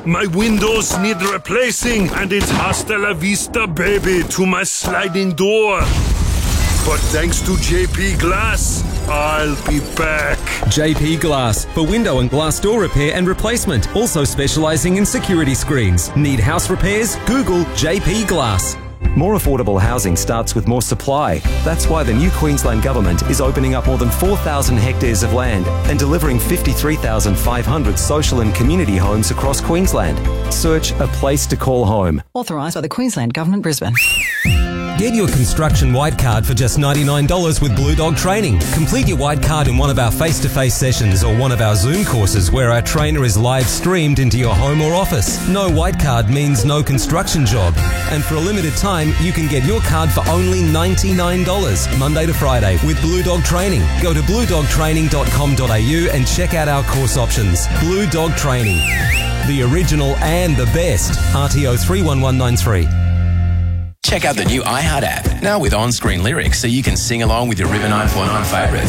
My windows need replacing, and it's hasta la vista, baby, to my sliding door. But thanks to JP Glass, I'll be back. JP Glass, for window and glass door repair and replacement. Also specialising in security screens. Need house repairs? Google JP Glass. More affordable housing starts with more supply. That's why the new Queensland Government is opening up more than 4,000 hectares of land and delivering 53,500 social and community homes across Queensland. Search a place to call home. Authorised by the Queensland Government, Brisbane. Get your construction white card for just $99 with Blue Dog Training. Complete your white card in one of our face-to-face sessions or one of our Zoom courses where our trainer is live streamed into your home or office. No white card means no construction job. And for a limited time, you can get your card for only $99, Monday to Friday, with Blue Dog Training. Go to bluedogtraining.com.au and check out our course options. Blue Dog Training. The original and the best. RTO 31193. Check out the new iHeart app, now with on-screen lyrics so you can sing along with your River 949 favourites.